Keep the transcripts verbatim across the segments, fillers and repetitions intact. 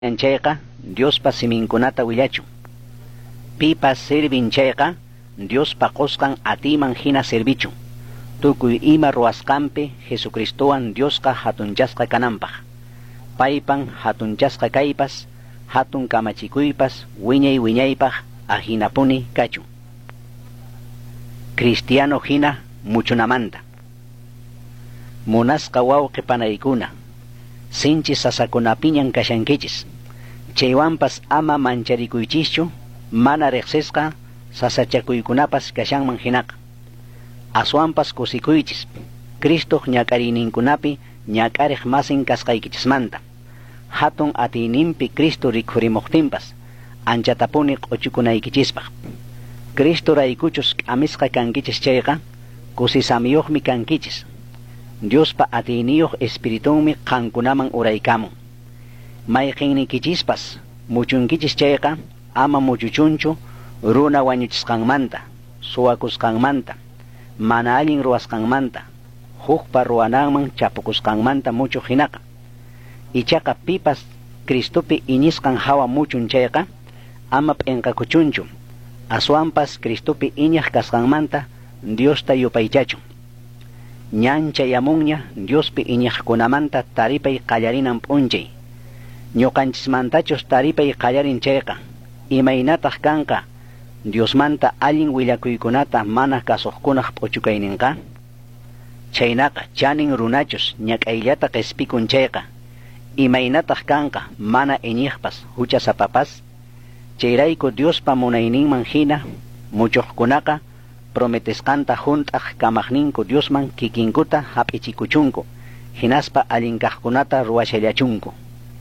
Chayqa Diospa siminkunata willachun. Pipas sirvin chayqa Diospa qusqan atiman hina servichun. Tukuy ima ruwasqanpi Jesucristowan Diosqa hatunchasqa kananpaq. Paypan hatunchasqa kaypas, hatun kamachikuypas wiñay wiñaypaq ahinapuni kachun. Cristiano hina muchunamanta. Munasqa wawqi panaykuna, sinchi sasakunapiñan kashankichis. Chaywanpas ama mancharikuychischu, mana riqsisqa sasachakuykunapas kashanman hinaqa. Aswanpas kusikuychis, Cristo ñakariyninkunapi ñakariq masin kasqaykichismanta. Hatun atiyninpi Cristo rikhurimuqtinpas, anchatapuni q'uchukunaykichispa. Cristo raykuchus k'amisqa kankichis chayqa, kusisamiyuqmi kankichis. Diospa atiyniyuq espiritunmi qankunaman uraykamun. Mayqinnikichispas muchunkichis chayqa ama muchuchunchu runa wañuchisqanmanta, suwakusqanmanta, mana allin ruwasqanmanta, hukpa ruwananman chapukusqanmanta muchu hinaqa. Ichaqa pipas Cristopi iñisqan hawa muchun chayqa ama p'inqakuchunchu, aswanpas Cristopi iñaq kasqanmanta Diosta yupaychachun. Ñanchayamunña Diospi iñaqkunamanta taripay qallarinan p'unchay. Ñuqanchismantachus taripay qallarin chayqa, imaynataq kanqa Diosmanta allin willakuykunata mana kasuqkunaq p'uchukayninqa. Chaynaqa chanin runachus ñak'ayllata qespikun chayqa, imaynataq kanqa mana iñiqpas huchasapapas. Chayrayku Diospa munayninman hina muchuqkunaqa prometesqanta hunt'aq kamaqninku Diosman kikinkuta hap'ichikuchunku, hinaspa allinkaqkunata ruwashallachunku.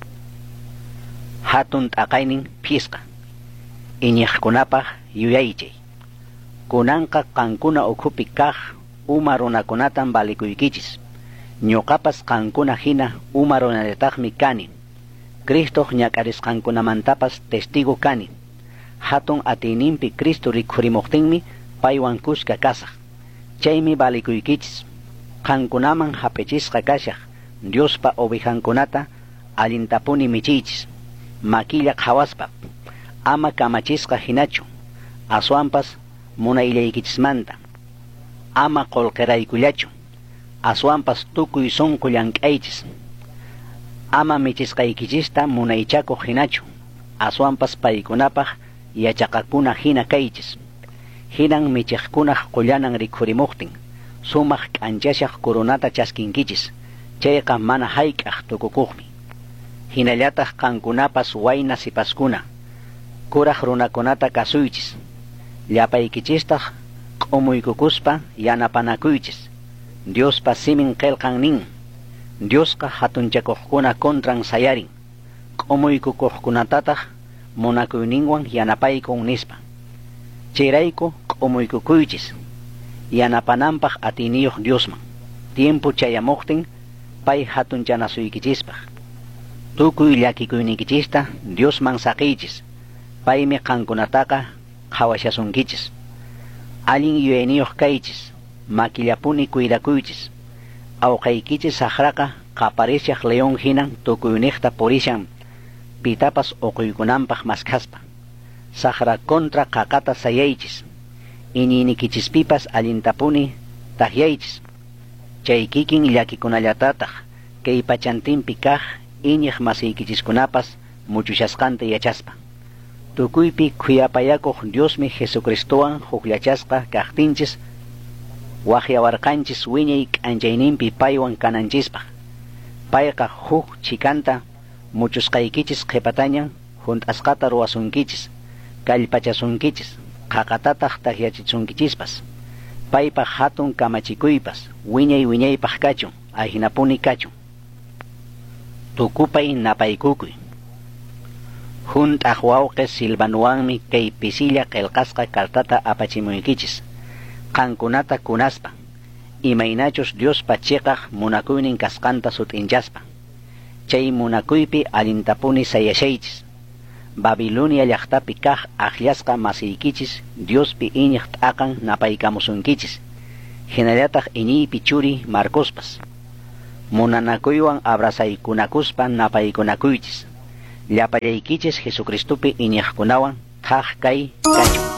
Hatun t'aqaynin phisqa, iñiqkunapaq yuyaychay. Kunanqa qankuna ukhupi kaq uma runakunatan balikuykichis. Ñuqapas qankuna hina uma runatataqmi kani. Cristoq ñakarisqankunamantapas testigo kani. Hatun atiyninpi Cristo rikhurimuqtinmi paywan kushka kasaq. Chaymi balikuykichis. Qankunaman hap'ichisqa kashaq Diospa ovejankunata allintapuni michiychis. Maquilla hawaspa, ama kamachisqa hinachu, aswanpas munayllaykichismanta, ama qolqiraykullachu, aswanpas tukuy sunqu llank'aychis, ama michisqaykichista munaychakuq hinachu, aswanpas paykunapaq yachaqakuna hina kaychis. Hinan michiqkunaq qullanan rikhurimuqtin, sumaq k'anchashaq kurunata chaskinkichis, chayqa mana hayk'aq tukukuqmi. Hinallataq qankunapas wayna sipaskuna, kuraq runakunata kasuychis, llapaykichistaq q'umuykukuspa yanapanakuychis. Diospa simin qillqan nin, Diosqa hatunchakuqkuna kontran sayarin, q'umuykukuqkunatataq munakuyninwan yanapaykun nispa. Chayrayku q'umuykukuychis, yanapananpaq atiyniyuq Diosman, tiempo chayamuqtin pay hatunchanasuykichispaq. Tukuy llakikuynikichista Diosman saqiychis, paymi qankunataqa qhawashasunkichis. Allin yuyayniyuq kaychis, makillapuni cuidakuychis. Awqaykichis saqraqa qaparishaq león hinan tukuyniyta purishan, pitapas uquykunanpaq maskaspa. Saqra kontra qaqata sayaychis, iñiynikichispipas allintapuni tahyaychis. Chay kikin llakikunallatataq kay pachantinpi kaq iñiq masiykichiskunapas muchushasqanta yachaspa. Tukuypi khuyapayakuq Diosmi Jesucristowan hukllachasqa kaqtinchis, waqyawarqanchis wiñay k'anchayninpi paywan kananchispaq. Payqa huk chikanta muchusqaykichis qhipatañan hunt'asqata ruwasunkichis, kallpachasunkichis, qaqatataq tahyachichisungichispas. Paypaq hatun kamachikuypas wiñay wiñaypaq kachun, ahinapuni kachun. Tukupay napaykukuy. Hunt'aq wawqi silvanuwanmi kay pisilla qillqasqa kartata apachimuykichis, qankunata kunaspa, imaynachus Diospa chiqaq munakuynin kasqanta sut'inchaspa. Chay munakuypi allintapuni sayashaychis. Babilonia llaqtapi kaq aqllasqa masiykichis Diospi iñiq t'aqan napaykamusunkichis. Hinallataq iñiypi churi Marcospas. Munanakuywan abrazaykunakuspa napaykunakuychis. llapallaykichis Jesucristupi iñaqkunawan thaq kay kachu.